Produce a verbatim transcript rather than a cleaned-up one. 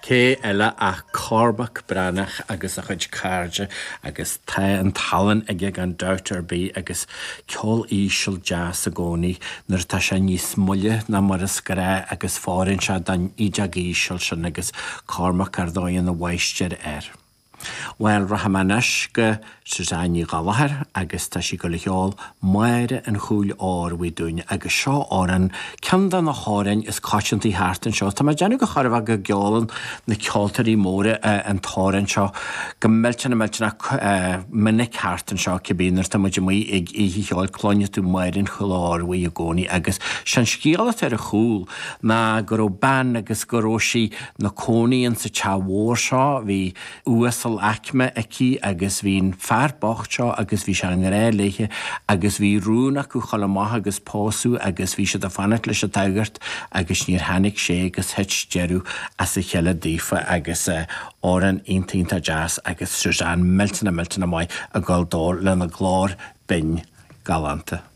Cé eile a Corbach Branach agus a chuid cairde agus ta an talan ag an dautar bí agus ceol ísisiil jazz a gcónaí nar tá sé níos muile na mar is gré agus fárann se den ideag ísisiil sin agus Cormac ar dóin na bhaisteir air. Weil rahamanis go Susanni Galahar agus tá si go le cheol maire an chúil ár bhui dúine agus seo áran ceandan na hárainn is cáisiantí háartan seo. Tá déanana go charbh go geálan na ceoltarí móra an tárann seo go milltena milltena minic háartan seo cibínar tá muidir mí ag ihí cheáil clóine tú maireann chuil ár bhui a gcónaí agus sean scíalat ar a chúl na go raibh ban agus go raibh sí na cónaíonn sa teamhór seo bhí uasal acme aici agus bhín fearbocht seo agus bhí se an ré leiche agus bhí rúna acu chalamathe agus pósú agus bhí se a fanat leis a tagart agus níor hanig sé agus het steirú as a cheile dífa agus áran aontainnta jazz agus Suzanne miltena miltena mai a gáil dó lena glár bin galanta.